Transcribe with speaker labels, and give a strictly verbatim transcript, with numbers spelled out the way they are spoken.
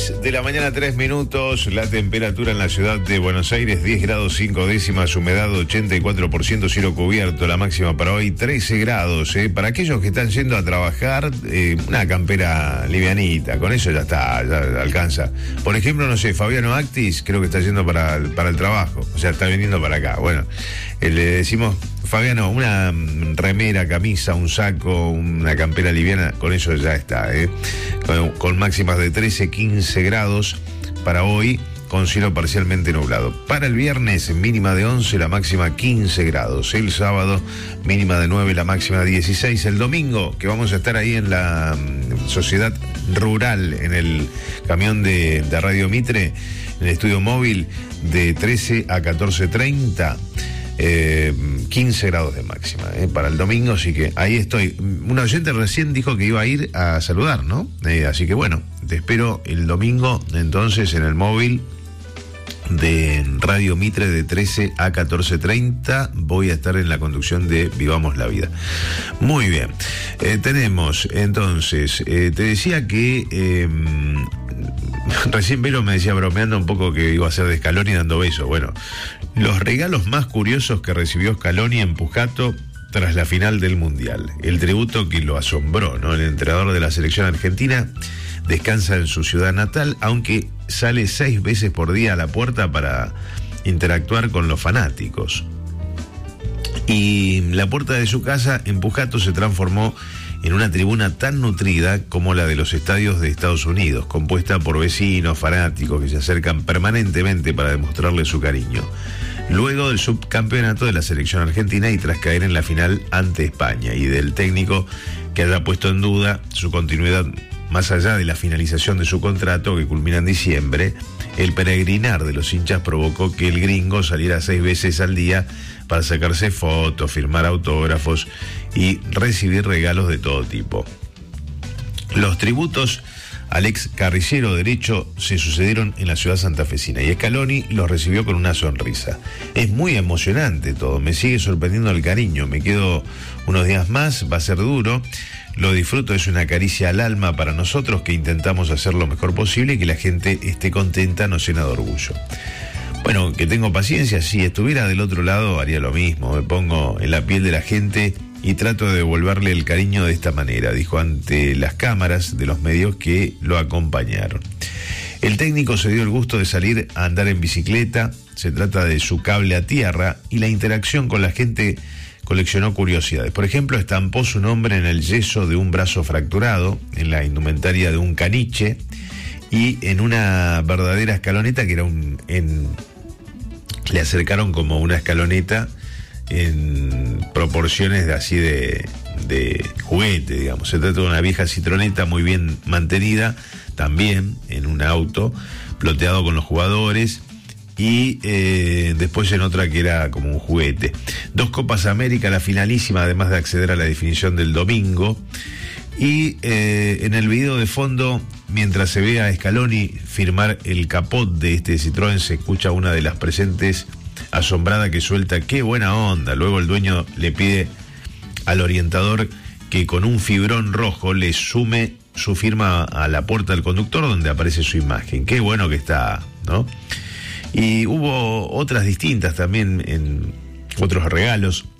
Speaker 1: diez de la mañana, tres minutos. La temperatura en la ciudad de Buenos Aires, diez grados cinco décimas, humedad ochenta y cuatro por ciento, cielo cubierto. La máxima para hoy, trece grados. ¿eh? Para aquellos que están yendo a trabajar, eh, una campera livianita, con eso ya está, ya alcanza. Por ejemplo, no sé, Fabiano Actis, creo que está yendo para, para el trabajo, o sea, está viniendo para acá. Bueno, eh, le decimos, Fabiano, una remera, camisa, un saco, una campera liviana, con eso ya está, ¿eh? Con, con máximas de trece, quince grados para hoy, con cielo parcialmente nublado. Para el viernes, mínima de once, la máxima quince grados. El sábado, mínima de nueve, la máxima dieciséis. El domingo, que vamos a estar ahí en la um, Sociedad Rural, en el camión de, de Radio Mitre, en el estudio móvil, de trece a catorce treinta. Eh, quince grados de máxima eh, para el domingo, así que ahí estoy. Un oyente recién dijo que iba a ir a saludar, ¿no? Eh, así que bueno, te espero el domingo entonces en el móvil de Radio Mitre de trece a catorce treinta. Voy a estar en la conducción de Vivamos la Vida. Muy bien, eh, tenemos entonces, eh, te decía que eh, recién Vero me decía, bromeando un poco, que iba a ser de Scaloni dando besos. Bueno, los regalos más curiosos que recibió Scaloni en Pujato tras la final del Mundial. El tributo que lo asombró, ¿no? El entrenador de la selección argentina descansa en su ciudad natal, aunque sale seis veces por día a la puerta para interactuar con los fanáticos. Y la puerta de su casa en Pujato se transformó en una tribuna tan nutrida como la de los estadios de Estados Unidos, compuesta por vecinos fanáticos que se acercan permanentemente para demostrarle su cariño. Luego del subcampeonato de la selección argentina y tras caer en la final ante España, y del técnico que haya puesto en duda su continuidad más allá de la finalización de su contrato, que culmina en diciembre, el peregrinar de los hinchas provocó que el gringo saliera seis veces al día para sacarse fotos, firmar autógrafos y recibir regalos de todo tipo. Los tributos al ex carrillero derecho se sucedieron en la ciudad santafesina y Scaloni los recibió con una sonrisa. Es muy emocionante todo, me sigue sorprendiendo el cariño, me quedo unos días más, va a ser duro, lo disfruto, es una caricia al alma para nosotros que intentamos hacer lo mejor posible y que la gente esté contenta nos llena de orgullo. Bueno, que tengo paciencia, si estuviera del otro lado haría lo mismo, me pongo en la piel de la gente y trato de devolverle el cariño de esta manera, dijo ante las cámaras de los medios que lo acompañaron. El técnico se dio el gusto de salir a andar en bicicleta, se trata de su cable a tierra, y la interacción con la gente coleccionó curiosidades. Por ejemplo, estampó su nombre en el yeso de un brazo fracturado, en la indumentaria de un caniche y en una verdadera escaloneta que era un... En, le acercaron como una escaloneta en proporciones de así de, de juguete, digamos. Se trata de una vieja citroneta muy bien mantenida, también en un auto, ploteado con los jugadores, y eh, después en otra que era como un juguete. Dos Copas América, la finalísima, además de acceder a la definición del domingo. Y eh, en el video de fondo, mientras se ve a Scaloni firmar el capot de este Citroën, se escucha una de las presentes asombrada que suelta: ¡qué buena onda! Luego el dueño le pide al orientador que con un fibrón rojo le sume su firma a la puerta del conductor donde aparece su imagen. ¡Qué bueno que está!, ¿no? Y hubo otras distintas también, en otros regalos.